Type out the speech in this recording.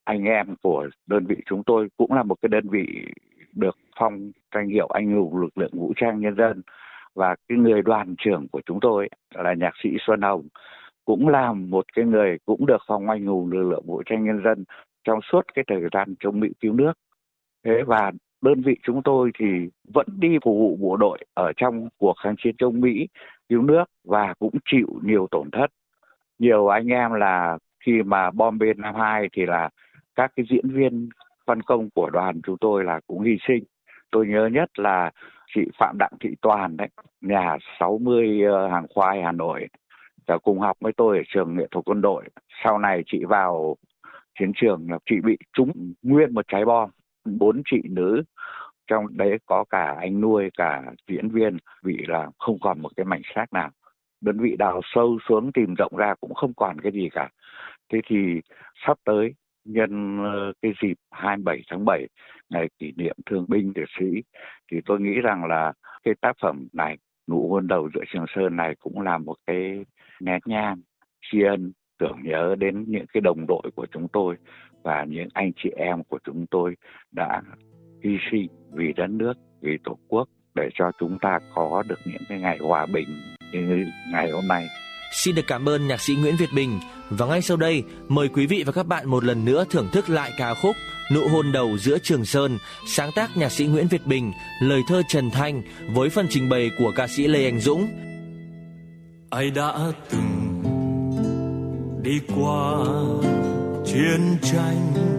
anh em của đơn vị chúng tôi cũng là một cái đơn vị được phong danh hiệu anh hùng lực lượng vũ trang nhân dân, và cái người đoàn trưởng của chúng tôi là nhạc sĩ Xuân Hồng cũng là một cái người cũng được phong anh hùng lực lượng vũ trang nhân dân trong suốt cái thời gian chống Mỹ cứu nước. Thế và đơn vị chúng tôi thì vẫn đi phục vụ bộ đội ở trong cuộc kháng chiến chống Mỹ cứu nước và cũng chịu nhiều tổn thất. Nhiều anh em là khi mà bom B-52 thì là các cái diễn viên phân công của đoàn chúng tôi là cũng hy sinh. Tôi nhớ nhất là chị Phạm Đặng Thị Toàn đấy, nhà 60 Hàng Khoai Hà Nội, và cùng học với tôi ở trường nghệ thuật quân đội. Sau này chị vào chiến trường là chị bị trúng nguyên một trái bom, 4 chị nữ, trong đấy có cả anh nuôi, cả diễn viên, vì là không còn một cái mảnh xác nào. Đơn vị đào sâu xuống tìm rộng ra cũng không còn cái gì cả. Thế thì sắp tới nhân cái dịp 27 tháng 7, ngày kỷ niệm thương binh liệt sĩ, thì tôi nghĩ rằng là cái tác phẩm này, Nụ hôn đầu giữa Trường Sơn này, cũng là một cái nén nhang tri ân, tưởng nhớ đến những cái đồng đội của chúng tôi và những anh chị em của chúng tôi đã hy sinh vì đất nước, vì Tổ quốc, để cho chúng ta có được những cái ngày hòa bình như ngày hôm nay. Xin được cảm ơn nhạc sĩ Nguyễn Việt Bình. Và ngay sau đây, mời quý vị và các bạn một lần nữa thưởng thức lại ca khúc Nụ hôn đầu giữa Trường Sơn, sáng tác nhạc sĩ Nguyễn Việt Bình, lời thơ Trần Thanh với phần trình bày của ca sĩ Lê Anh Dũng. Ai đã từng đi qua chiến tranh,